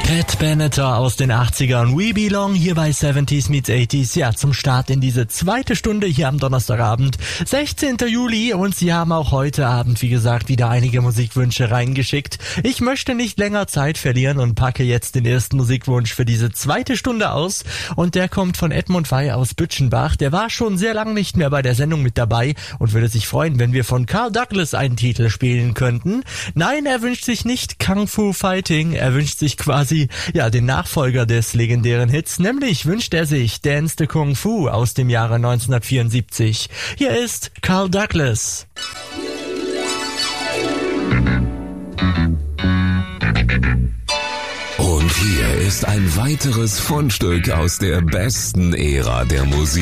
Pat Benatar aus den 80ern, We Belong hier bei 70s meets 80s, ja, zum Start in diese zweite Stunde hier am Donnerstagabend, 16. Juli, und Sie haben auch heute Abend, wie gesagt, wieder einige Musikwünsche reingeschickt. Ich möchte nicht länger Zeit verlieren und packe jetzt den ersten Musikwunsch für diese zweite Stunde aus, und der kommt von Edmund Wey aus Bütchenbach. Der war schon sehr lange nicht mehr bei der Sendung mit dabei und würde sich freuen, wenn wir von Carl Douglas einen Titel spielen könnten. Nein, er wünscht sich nicht Kung Fu Fighting, er wünscht sich quasi den Nachfolger des legendären Hits, nämlich wünscht er sich Dance the Kung Fu aus dem Jahre 1974. Hier ist Carl Douglas. Und hier ist ein weiteres Fundstück aus der besten Ära der Musik.